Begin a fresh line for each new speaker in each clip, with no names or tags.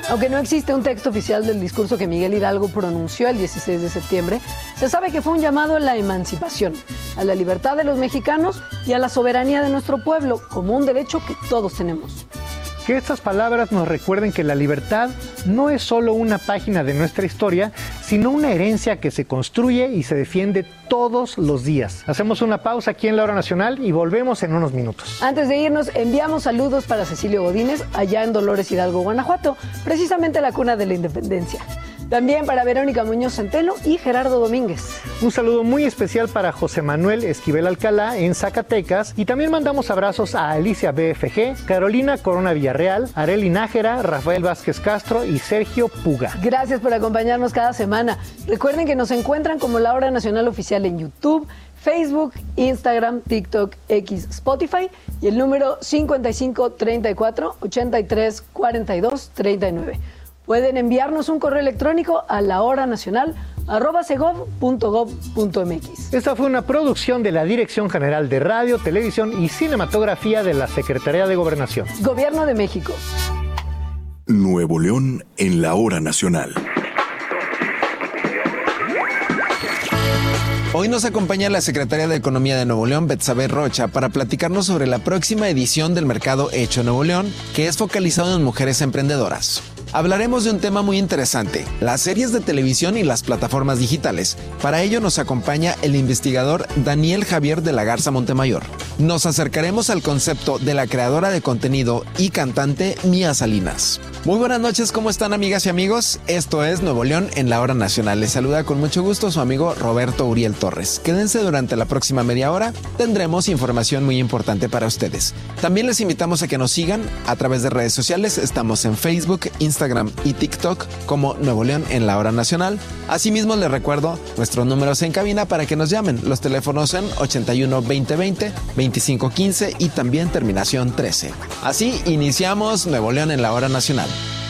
Aunque no existe un texto oficial del discurso que Miguel Hidalgo pronunció el 16 de septiembre, se sabe que fue un llamado a la emancipación, a la libertad de los mexicanos y a la soberanía de nuestro pueblo, como un derecho que todos tenemos.
Que estas palabras nos recuerden que la libertad no es solo una página de nuestra historia, sino una herencia que se construye y se defiende todos los días. Hacemos una pausa aquí en La Hora Nacional y volvemos en unos minutos.
Antes de irnos, enviamos saludos para Cecilio Godínez, allá en Dolores Hidalgo, Guanajuato, precisamente la cuna de la independencia. También para Verónica Muñoz Centeno y Gerardo Domínguez.
Un saludo muy especial para José Manuel Esquivel Alcalá en Zacatecas. Y también mandamos abrazos a Alicia BFG, Carolina Corona Villarreal, Arely Nájera, Rafael Vázquez Castro y Sergio Puga.
Gracias por acompañarnos cada semana. Recuerden que nos encuentran como La Hora Nacional Oficial en YouTube, Facebook, Instagram, TikTok, X, Spotify y el número 5534-834239. Pueden enviarnos un correo electrónico a lahoranacional@segov.gov.mx.
Esta fue una producción de la Dirección General de Radio, Televisión y Cinematografía de la Secretaría de Gobernación.
Gobierno de México.
Nuevo León en La Hora Nacional.
Hoy nos acompaña la secretaria de Economía de Nuevo León, Betsabe Rocha, para platicarnos sobre la próxima edición del Mercado Hecho Nuevo León, que es focalizado en mujeres emprendedoras. Hablaremos de un tema muy interesante, las series de televisión y las plataformas digitales. Para ello nos acompaña el investigador Daniel Javier de la Garza Montemayor. Nos acercaremos al concepto de la creadora de contenido y cantante Mía Salinas. Muy buenas noches, ¿cómo están, amigas y amigos? Esto es Nuevo León en La Hora Nacional. Les saluda con mucho gusto su amigo Roberto Uriel Torres. Quédense durante la próxima media hora, tendremos información muy importante para ustedes. También les invitamos a que nos sigan a través de redes sociales. Estamos en Facebook, Instagram y TikTok como Nuevo León en La Hora Nacional. Asimismo, les recuerdo nuestros números en cabina para que nos llamen. Los teléfonos en 81 2020 2515 y también terminación 13. Así iniciamos Nuevo León en La Hora Nacional.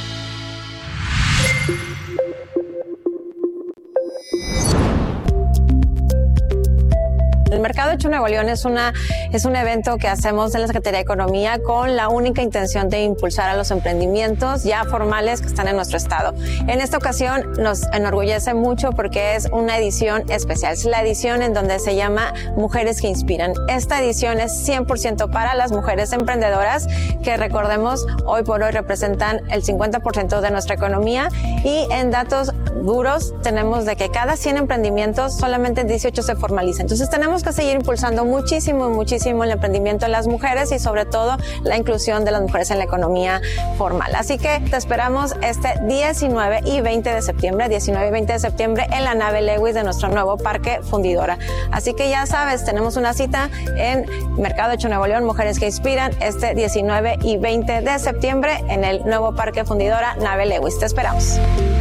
El Mercado Hecho Nuevo León es un evento que hacemos en la Secretaría de Economía con la única intención de impulsar a los emprendimientos ya formales que están en nuestro estado. En esta ocasión nos enorgullece mucho porque es una edición especial. Es la edición en donde se llama Mujeres que Inspiran. Esta edición es 100% para las mujeres emprendedoras que, recordemos, hoy por hoy representan el 50% de nuestra economía, y en datos duros tenemos de que cada 100 emprendimientos solamente 18 se formalizan. Entonces tenemos que seguir impulsando muchísimo el emprendimiento de las mujeres y sobre todo la inclusión de las mujeres en la economía formal. Así que te esperamos este 19 y 20 de septiembre en la nave Lewis de nuestro nuevo Parque Fundidora. Así que ya sabes, tenemos una cita en Mercado Hecho Nuevo León, Mujeres que Inspiran, este 19 y 20 de septiembre en el nuevo Parque Fundidora, nave Lewis. Te esperamos.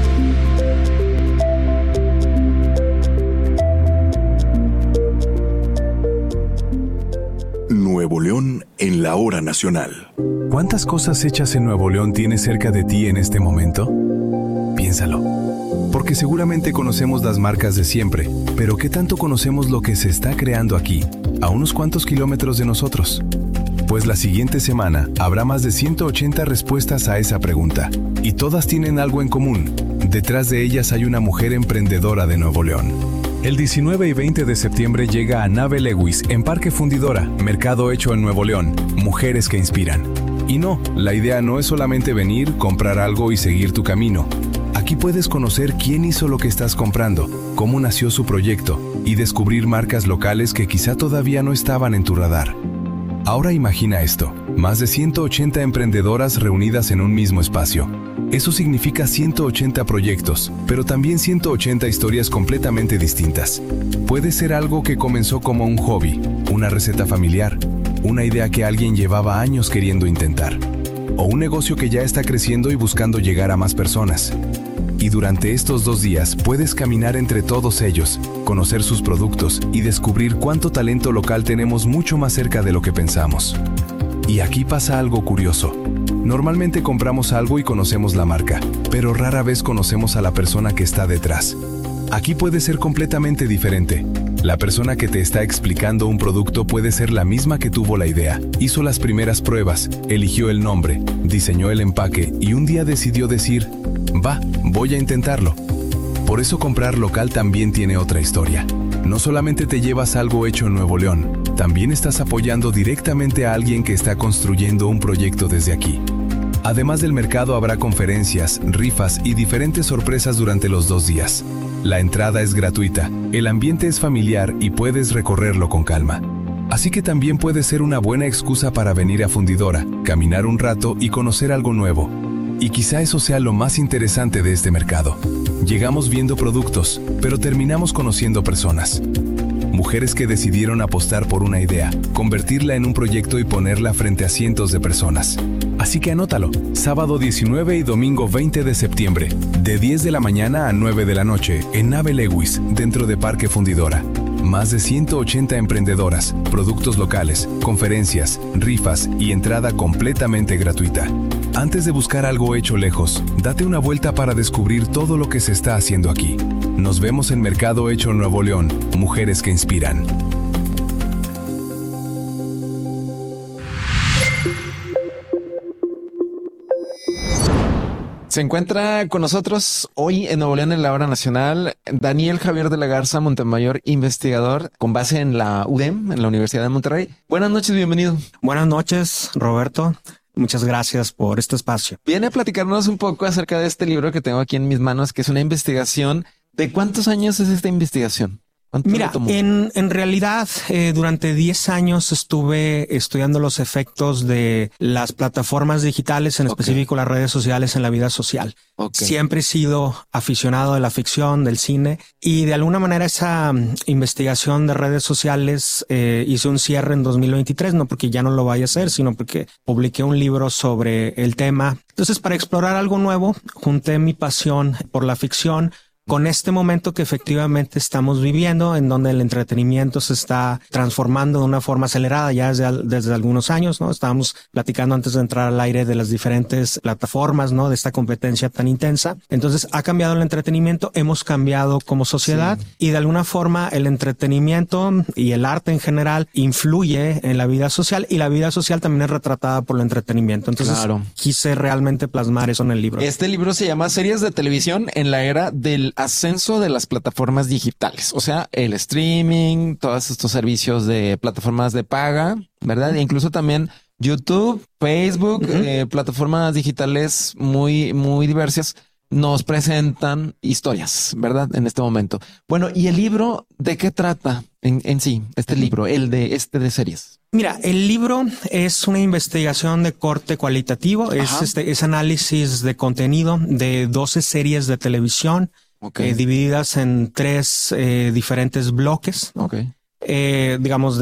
Nuevo León en La Hora Nacional.
¿Cuántas cosas hechas en Nuevo León tienes cerca de ti en este momento? Piénsalo. Porque seguramente conocemos las marcas de siempre, pero ¿qué tanto conocemos lo que se está creando aquí, a unos cuantos kilómetros de nosotros? Pues la siguiente semana habrá más de 180 respuestas a esa pregunta, y todas tienen algo en común. Detrás de ellas hay una mujer emprendedora de Nuevo León. El 19 y 20 de septiembre llega a Nave Lewis en Parque Fundidora, Mercado Hecho en Nuevo León, Mujeres que Inspiran. Y no, la idea no es solamente venir, comprar algo y seguir tu camino. Aquí puedes conocer quién hizo lo que estás comprando, cómo nació su proyecto y descubrir marcas locales que quizá todavía no estaban en tu radar. Ahora imagina esto, más de 180 emprendedoras reunidas en un mismo espacio. Eso significa 180 proyectos, pero también 180 historias completamente distintas. Puede ser algo que comenzó como un hobby, una receta familiar, una idea que alguien llevaba años queriendo intentar, o un negocio que ya está creciendo y buscando llegar a más personas. Y durante estos 2 días puedes caminar entre todos ellos, conocer sus productos y descubrir cuánto talento local tenemos mucho más cerca de lo que pensamos. Y aquí pasa algo curioso. Normalmente compramos algo y conocemos la marca, pero rara vez conocemos a la persona que está detrás. Aquí puede ser completamente diferente. La persona que te está explicando un producto puede ser la misma que tuvo la idea, hizo las primeras pruebas, eligió el nombre, diseñó el empaque y un día decidió decir, va, voy a intentarlo. Por eso comprar local también tiene otra historia. No solamente te llevas algo hecho en Nuevo León, también estás apoyando directamente a alguien que está construyendo un proyecto desde aquí. Además del mercado habrá conferencias, rifas y diferentes sorpresas durante los 2 días. La entrada es gratuita, el ambiente es familiar y puedes recorrerlo con calma. Así que también puede ser una buena excusa para venir a Fundidora, caminar un rato y conocer algo nuevo. Y quizá eso sea lo más interesante de este mercado. Llegamos viendo productos, pero terminamos conociendo personas. Mujeres que decidieron apostar por una idea, convertirla en un proyecto y ponerla frente a cientos de personas. Así que anótalo, sábado 19 y domingo 20 de septiembre, de 10 de la mañana a 9 de la noche, en Nave Lewis, dentro de Parque Fundidora. Más de 180 emprendedoras, productos locales, conferencias, rifas y entrada completamente gratuita. Antes de buscar algo hecho lejos, date una vuelta para descubrir todo lo que se está haciendo aquí. Nos vemos en Mercado Hecho Nuevo León, mujeres que inspiran.
Se encuentra con nosotros hoy en Nuevo León en la Hora Nacional Daniel Javier de la Garza Montemayor, investigador con base en la UDEM, en la Universidad de Monterrey. Buenas noches, bienvenido.
Buenas noches, Roberto. Muchas gracias por este espacio.
Viene a platicarnos un poco acerca de este libro que tengo aquí en mis manos, que es una investigación. ¿De cuántos años es esta investigación?
Mira, en realidad, durante 10 años estuve estudiando los efectos de las plataformas digitales, en específico las redes sociales en la vida social. Siempre he sido aficionado de la ficción, del cine, y de alguna manera esa investigación de redes sociales hice un cierre en 2023, no porque ya no lo vaya a hacer, sino porque publiqué un libro sobre el tema. Entonces, para explorar algo nuevo, junté mi pasión por la ficción con este momento que efectivamente estamos viviendo, en donde el entretenimiento se está transformando de una forma acelerada ya desde algunos años, ¿no? Estábamos platicando antes de entrar al aire de las diferentes plataformas, ¿no? De esta competencia tan intensa. Entonces ha cambiado el entretenimiento, hemos cambiado como sociedad, sí. Y de alguna forma el entretenimiento y el arte en general influye en la vida social, y la vida social también es retratada por el entretenimiento. Entonces quise realmente plasmar eso en el libro.
Este libro se llama Series de televisión en la era del ascenso de las plataformas digitales, o sea, el streaming, todos estos servicios de plataformas de paga, ¿verdad? E incluso también YouTube, Facebook, plataformas digitales muy, muy diversas nos presentan historias, ¿verdad? En este momento. Bueno, ¿y el libro de qué trata en sí? Este libro, el de series.
Mira, el libro es una investigación de corte cualitativo, es análisis de contenido de 12 series de televisión, divididas en 3 diferentes bloques, ¿no? Digamos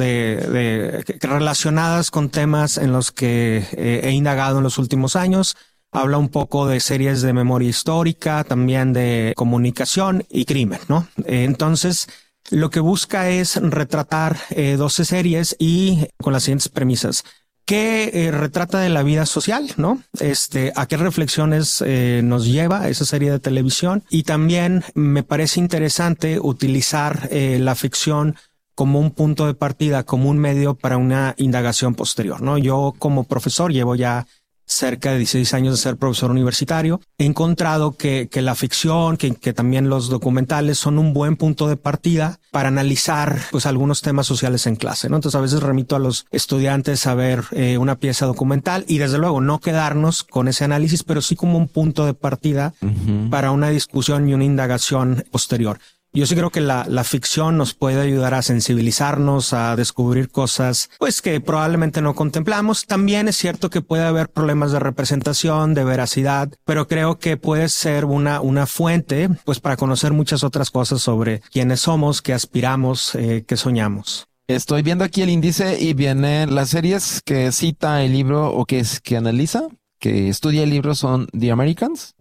relacionadas con temas en los que he indagado en los últimos años. Habla un poco de series de memoria histórica, también de comunicación y crimen, ¿no? Entonces, lo que busca es retratar 12 series y con las siguientes premisas. ¿Qué retrata de la vida social, no? ¿A qué reflexiones nos lleva esa serie de televisión? Y también me parece interesante utilizar la ficción como un punto de partida, como un medio para una indagación posterior, ¿no? Yo como profesor llevo ya cerca de 16 años de ser profesor universitario. He encontrado que la ficción, que también los documentales son un buen punto de partida para analizar pues algunos temas sociales en clase, ¿no? Entonces a veces remito a los estudiantes a ver una pieza documental y desde luego no quedarnos con ese análisis, pero sí como un punto de partida para una discusión y una indagación posterior. Yo sí creo que la ficción nos puede ayudar a sensibilizarnos, a descubrir cosas pues que probablemente no contemplamos. También es cierto que puede haber problemas de representación, de veracidad, pero creo que puede ser una fuente pues para conocer muchas otras cosas sobre quiénes somos, qué aspiramos, qué soñamos.
Estoy viendo aquí el índice y vienen las series que cita el libro o que analiza, que estudia el libro son The Americans,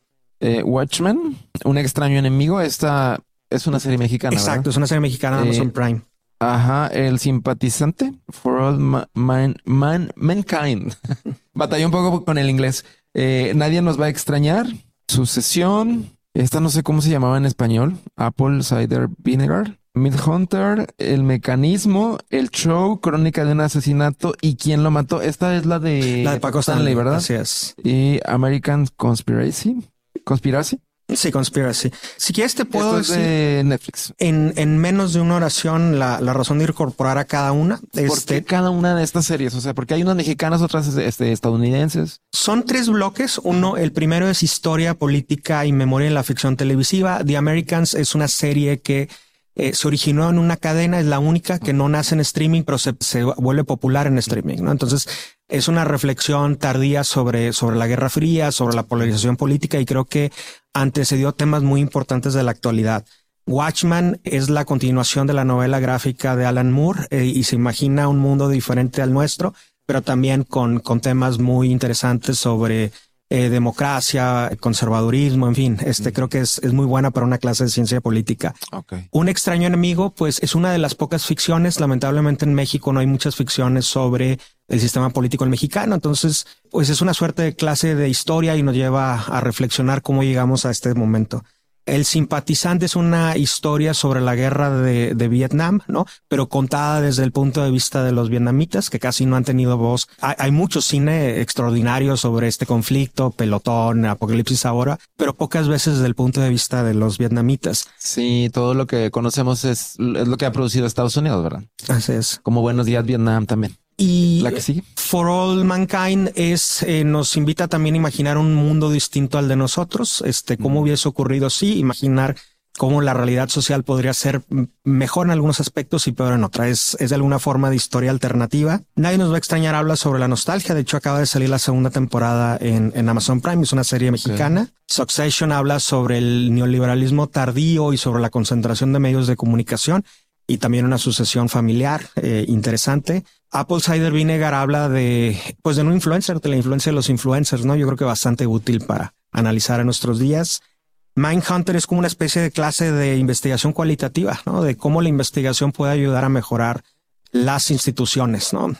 Watchmen, Un extraño enemigo. Esta es una serie mexicana.
Exacto, ¿verdad? Es una serie mexicana de Amazon Prime.
El simpatizante, For All Mankind. Batallé un poco con el inglés. Nadie nos va a extrañar. Sucesión, Esta no sé cómo se llamaba en español. Apple Cider Vinegar. Midhunter, El Mecanismo, El Show, Crónica de un Asesinato y ¿Quién lo mató? Esta es la de
Paco Stanley,
¿verdad?
Así es.
Y American Conspiracy.
Sí, Conspiracy. Si quieres te puedo
Esto es
decir
de Netflix.
en menos de una oración la razón de incorporar a cada una.
¿Por qué cada una de estas series? O sea, porque hay unas mexicanas, otras estadounidenses.
Son 3 bloques. Uno, el primero es historia, política y memoria en la ficción televisiva. The Americans es una serie que se originó en una cadena, es la única que no nace en streaming, pero se vuelve popular en streaming, ¿no? Entonces es una reflexión tardía sobre la Guerra Fría, sobre la polarización política y creo que antecedió temas muy importantes de la actualidad. Watchmen es la continuación de la novela gráfica de Alan Moore y se imagina un mundo diferente al nuestro, pero también con temas muy interesantes sobre democracia, conservadurismo, en fin, creo que es muy buena para una clase de ciencia política.
Okay.
Un extraño enemigo, pues es una de las pocas ficciones. Lamentablemente en México no hay muchas ficciones sobre el sistema político mexicano. Entonces, pues es una suerte de clase de historia y nos lleva a reflexionar cómo llegamos a este momento. El Simpatizante es una historia sobre la guerra de Vietnam, ¿no? Pero contada desde el punto de vista de los vietnamitas, que casi no han tenido voz. Hay mucho cine extraordinario sobre este conflicto, Pelotón, Apocalipsis ahora, pero pocas veces desde el punto de vista de los vietnamitas.
Sí, todo lo que conocemos es lo que ha producido Estados Unidos, ¿verdad?
Así es.
Como Buenos Días Vietnam también.
Y
la que sigue,
For All Mankind nos invita también a imaginar un mundo distinto al de nosotros. Cómo hubiese ocurrido, sí, imaginar cómo la realidad social podría ser mejor en algunos aspectos y peor en otras. Es de alguna forma de historia alternativa. Nadie nos va a extrañar, habla sobre la nostalgia. De hecho, acaba de salir la segunda temporada en Amazon Prime. Es una serie mexicana. Okay. Succession habla sobre el neoliberalismo tardío y sobre la concentración de medios de comunicación y también una sucesión familiar interesante. Apple Cider Vinegar habla de un influencer, de la influencia de los influencers, ¿no? Yo creo que bastante útil para analizar en nuestros días. Mindhunter es como una especie de clase de investigación cualitativa, ¿no? De cómo la investigación puede ayudar a mejorar las instituciones, ¿no?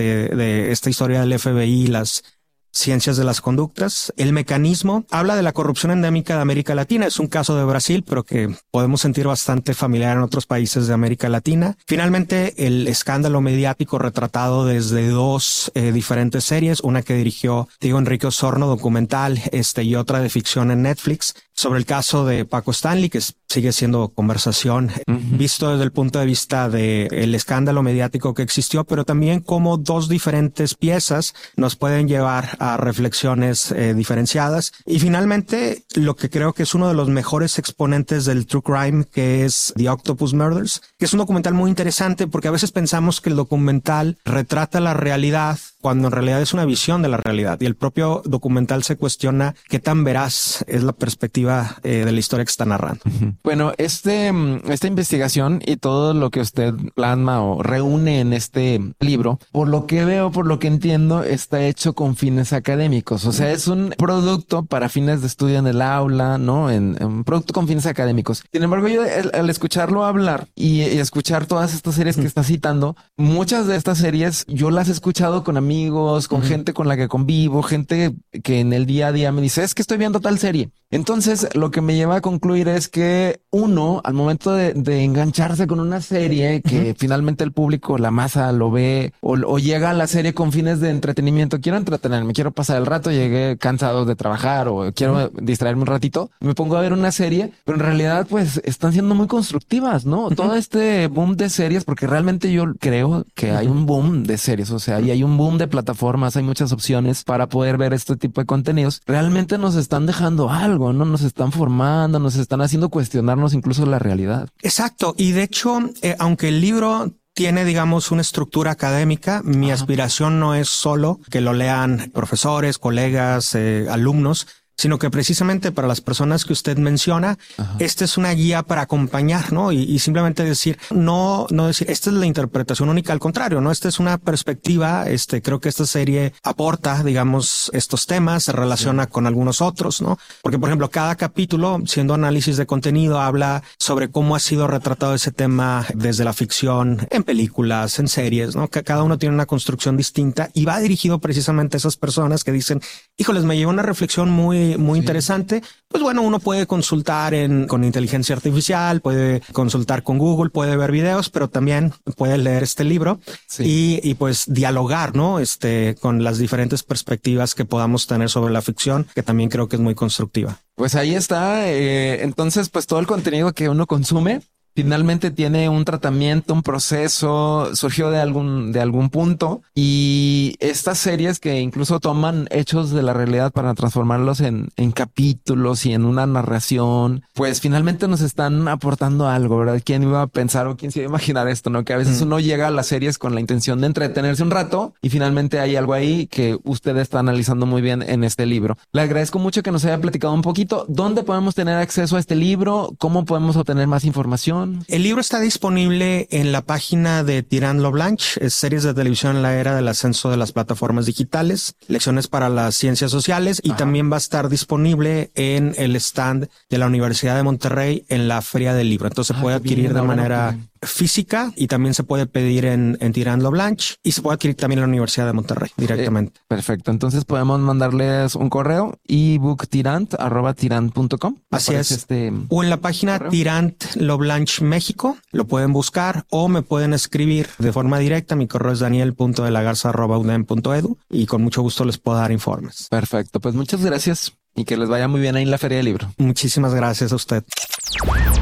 De esta historia del FBI, las ciencias de las conductas. El Mecanismo habla de la corrupción endémica de América Latina. Es un caso de Brasil, pero que podemos sentir bastante familiar en otros países de América Latina. Finalmente, el escándalo mediático retratado desde 2 diferentes series. Una que dirigió Diego Enrique Osorno, documental, y otra de ficción en Netflix, sobre el caso de Paco Stanley, que sigue siendo conversación, visto desde el punto de vista del escándalo mediático que existió, pero también cómo 2 diferentes piezas nos pueden llevar a reflexiones diferenciadas. Y finalmente, lo que creo que es uno de los mejores exponentes del true crime, que es The Octopus Murders, que es un documental muy interesante porque a veces pensamos que el documental retrata la realidad cuando en realidad es una visión de la realidad, y el propio documental se cuestiona qué tan veraz es la perspectiva de la historia que está narrando.
Bueno, esta investigación y todo lo que usted plasma o reúne en este libro, por lo que veo, por lo que entiendo, está hecho con fines académicos. O sea, es un producto para fines de estudio en el aula, ¿no? Un producto con fines académicos. Sin embargo, yo al escucharlo hablar y escuchar todas estas series que está citando, muchas de estas series yo las he escuchado con amigos, con gente con la que convivo, gente que en el día a día me dice, es que estoy viendo tal serie. Entonces, lo que me lleva a concluir es que uno, al momento de engancharse con una serie que finalmente el público, la masa lo ve o llega a la serie con fines de entretenimiento, quiero entretenerme, quiero pasar el rato, llegué cansado de trabajar o quiero distraerme un ratito, me pongo a ver una serie, pero en realidad pues están siendo muy constructivas, ¿no? Todo este boom de series, porque realmente yo creo que hay un boom de series, o sea, y hay un boom de plataformas, hay muchas opciones para poder ver este tipo de contenidos. Realmente nos están dejando algo, ¿no? Nos están formando, nos están haciendo cuestionarnos incluso la realidad.
Exacto. Y de hecho, aunque el libro tiene, digamos, una estructura académica, mi aspiración no es solo que lo lean profesores, colegas, alumnos, sino que precisamente para las personas que usted menciona, esta es una guía para acompañar, ¿no? Y simplemente decir, no decir, esta es la interpretación única, al contrario, ¿no? Esta es una perspectiva, creo que esta serie aporta, digamos, estos temas, se relaciona con algunos otros, ¿no? Porque, por ejemplo, cada capítulo, siendo análisis de contenido, habla sobre cómo ha sido retratado ese tema desde la ficción, en películas, en series, ¿no? Cada uno tiene una construcción distinta y va dirigido precisamente a esas personas que dicen, híjoles, me lleva una reflexión muy muy interesante. Pues bueno, uno puede consultar con inteligencia artificial, puede consultar con Google, puede ver videos, pero también puede leer este libro y pues dialogar, ¿no? Con las diferentes perspectivas que podamos tener sobre la ficción, que también creo que es muy constructiva.
Pues ahí está. Entonces, pues todo el contenido que uno consume finalmente tiene un tratamiento, un proceso, surgió de algún punto, y estas series que incluso toman hechos de la realidad para transformarlos en capítulos y en una narración, pues finalmente nos están aportando algo, ¿verdad? ¿Quién iba a pensar o quién se iba a imaginar esto, no? Que a veces uno llega a las series con la intención de entretenerse un rato y finalmente hay algo ahí que usted está analizando muy bien en este libro. Le agradezco mucho que nos haya platicado un poquito. ¿Dónde podemos tener acceso a este libro? ¿Cómo podemos obtener más información?
El libro está disponible en la página de Tirant lo Blanche, es series de televisión en la era del ascenso de las plataformas digitales, lecciones para las ciencias sociales, y también va a estar disponible en el stand de la Universidad de Monterrey en la Feria del Libro. Entonces se puede adquirir de manera física y también se puede pedir en Tirant lo Blanche, y se puede adquirir también en la Universidad de Monterrey directamente.
Perfecto. Entonces podemos mandarles un correo, ebooktirant@tirant.com.
Así es. O en la página correo. Tirant lo Blanche México, lo pueden buscar o me pueden escribir de forma directa. Mi correo es daniel.delagarza@udem.edu y con mucho gusto les puedo dar informes.
Perfecto. Pues muchas gracias y que les vaya muy bien ahí en la Feria del Libro.
Muchísimas gracias a usted.